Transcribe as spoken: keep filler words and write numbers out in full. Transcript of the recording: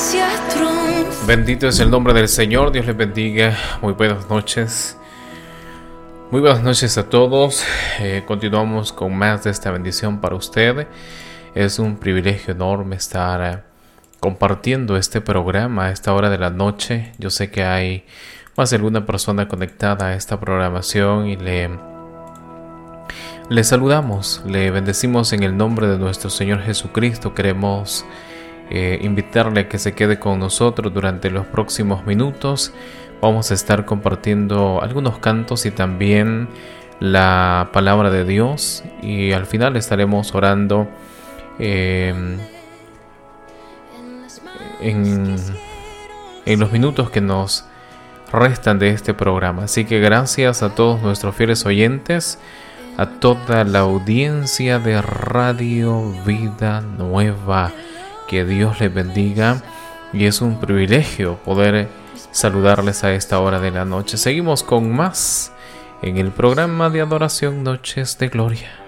Bendito es el nombre del Señor, Dios les bendiga. Muy buenas noches. Muy buenas noches a todos. Eh, continuamos con más de esta bendición para usted. Es un privilegio enorme estar eh, compartiendo este programa a esta hora de la noche. Yo sé que hay más de alguna persona conectada a esta programación y le, le saludamos, le bendecimos en el nombre de nuestro Señor Jesucristo. Queremos Eh, invitarle a que se quede con nosotros durante los próximos minutos. Vamos a estar compartiendo algunos cantos y también la palabra de Dios, y al final estaremos orando eh, en, en los minutos que nos restan de este programa. Así que gracias a todos nuestros fieles oyentes, a toda la audiencia de Radio Vida Nueva. Que Dios les bendiga, y es un privilegio poder saludarles a esta hora de la noche. Seguimos con más en el programa de adoración Noches de Gloria.